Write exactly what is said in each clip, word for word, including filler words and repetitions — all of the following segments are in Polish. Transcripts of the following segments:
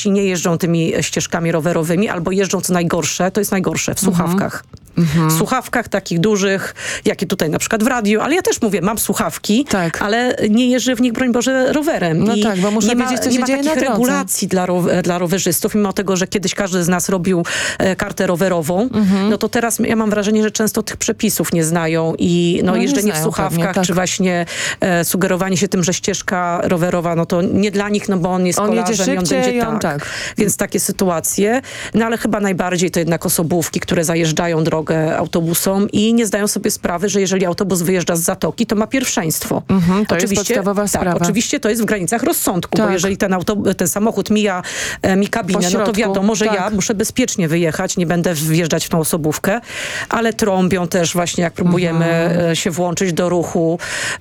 ci nie jeżdżą tymi ścieżkami rowerowymi, albo jeżdżą, co najgorsze, to jest najgorsze, w słuchawkach. Mhm. W słuchawkach takich dużych, jakie tutaj na przykład w radiu, ale ja też mówię, mam słuchawki, tak. ale nie jeżdżę w nich, broń Boże, rowerem. No I tak, bo muszę nie wiedzieć, ma, co nie się ma dzieje takich na drodze. regulacji dla, ro, dla rowerzystów, mimo tego, że kiedyś każdy z nas robił e, kartę rowerową, mhm. no to teraz ja mam wrażenie, że często tych przepisów nie znają i no, no jeżdżenie w słuchawkach, pewnie, tak. czy właśnie e, sugerowanie się tym, że ścieżka rowerowa, no to nie dla nich, no bo on jest on kolarzem szybciej, i on będzie i on, tak. tak. Więc takie sytuacje. No ale chyba najbardziej to jednak osobówki, które zajeżdżają drogę autobusom i nie zdają sobie sprawy, że jeżeli autobus wyjeżdża z zatoki, to ma pierwszeństwo. Mhm, to oczywiście, jest podstawowa sprawa. Tak, oczywiście to jest w granicach rozsądku, tak. bo jeżeli ten, auto, ten samochód mija e, mi kabinę, no to wiadomo, że tak. ja muszę bezpiecznie wyjechać, nie będę wjeżdżać w tą osobówkę, ale trąbią też właśnie, jak próbujemy mhm. się włączyć do ruchu.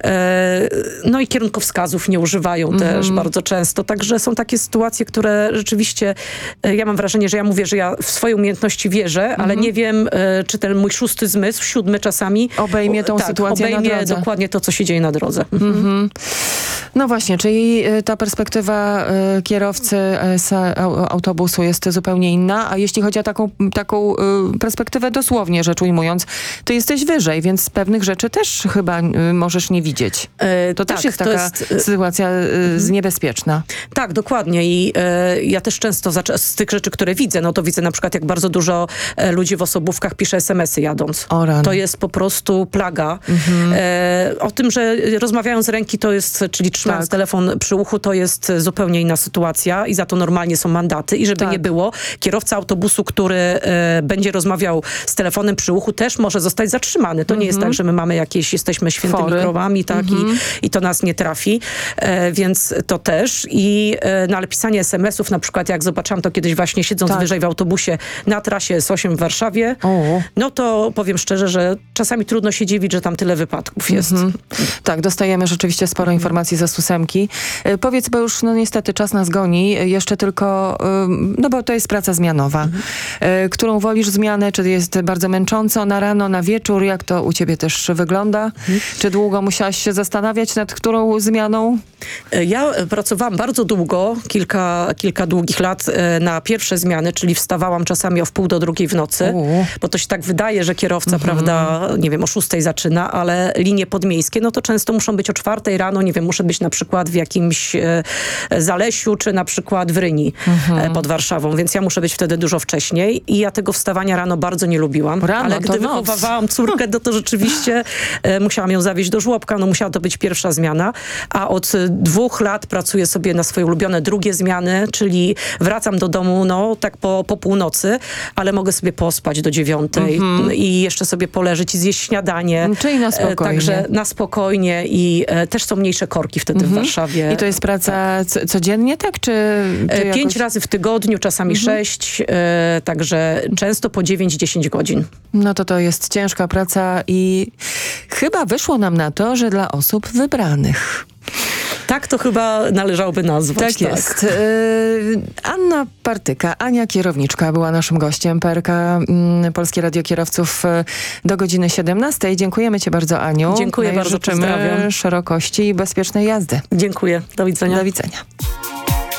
E, no i kierunkowskazów nie używają mhm. też bardzo często. Także są takie sytuacje, które rzeczywiście, e, ja mam wrażenie, że ja mówię, że ja w swoje umiejętności wierzę, mhm. ale nie wiem, e, czy ten mój szósty zmysł, siódmy czasami obejmie tą tak, sytuację obejmie na drodze. dokładnie to, co się dzieje na drodze. Mhm. Mhm. No właśnie, czyli ta perspektywa y, kierowcy y, autobusu jest zupełnie inna, a jeśli chodzi o taką, taką y, perspektywę dosłownie rzecz ujmując, to jesteś wyżej, więc pewnych rzeczy też chyba y, możesz nie widzieć. E, to tak, też jest taka jest, sytuacja y, mhm. niebezpieczna. Tak, dokładnie i y, ja też często z tych rzeczy, które widzę, no to widzę na przykład, jak bardzo dużo e, ludzi w osobówkach pisze es em esy jadąc. O rany. To jest po prostu plaga. Mhm. E, o tym, że rozmawiają z ręki, to jest, czyli trzymając tak. telefon przy uchu, to jest zupełnie inna sytuacja i za to normalnie są mandaty. I żeby tak. nie było, kierowca autobusu, który e, będzie rozmawiał z telefonem przy uchu, też może zostać zatrzymany. To mhm. nie jest tak, że my mamy jakieś, jesteśmy świętymi Fory. krowami, tak, mhm. i, i to nas nie trafi. E, więc to też. I e, no, ale pisanie es em esów, na przykład jak zobaczyłam to kiedyś właśnie siedząc tak. wyżej w autobusie na trasie es osiem w Warszawie, o. no to powiem szczerze, że czasami trudno się dziwić, że tam tyle wypadków jest. Mhm. Tak, dostajemy rzeczywiście sporo mhm. informacji ze ósemki. E, powiedz, bo już no niestety czas nas goni, jeszcze tylko, e, no bo to jest praca zmianowa. Mhm. E, którą wolisz zmianę? Czy jest bardzo męcząco na rano, na wieczór? Jak to u ciebie też wygląda? Mhm. Czy długo musiałaś się zastanawiać nad którą zmianą? Ja pracowałam bardzo długo, kilka, kilka długich lat e, na pierwsze zmiany, czyli wstawałam czasami o wpół do drugiej w nocy, u. bo to się tak wydaje, że kierowca, mhm. prawda, nie wiem, o szóstej zaczyna, ale linie podmiejskie, no to często muszą być o czwartej rano, nie wiem, muszę być na przykład w jakimś e, Zalesiu, czy na przykład w Ryni mhm. e, pod Warszawą, więc ja muszę być wtedy dużo wcześniej i ja tego wstawania rano bardzo nie lubiłam, rano, ale gdy wychowywałam córkę, no to rzeczywiście e, musiałam ją zawieźć do żłobka, no musiała to być pierwsza zmiana, a od dwóch lat pracuję sobie na swoje ulubione drugie zmiany, czyli wracam do domu, no tak po, po północy, ale mogę sobie pospać do dziewiątej mhm. i jeszcze sobie poleżeć i zjeść śniadanie. Czyli na spokojnie. Także na spokojnie i e, też są mniejsze korki wtedy mhm. w Warszawie. I to jest praca tak. codziennie, tak? Czy, czy Pięć jakoś... razy w tygodniu, czasami mhm. sześć, e, także często po dziewięć dziesięć godzin. No to to jest ciężka praca i chyba wyszło nam na to, że dla osób wybranych. Tak to chyba należałoby nazwać. Tak, tak. jest. Yy, Anna Partyka, Ania Kierowniczka była naszym gościem. P R K, mm, Polskie Radio Kierowców do godziny siedemnastej. Dziękujemy ci bardzo, Aniu. Dziękuję no bardzo, życzymy pozdrawiam. szerokości i bezpiecznej jazdy. Dziękuję. Do widzenia. Do widzenia.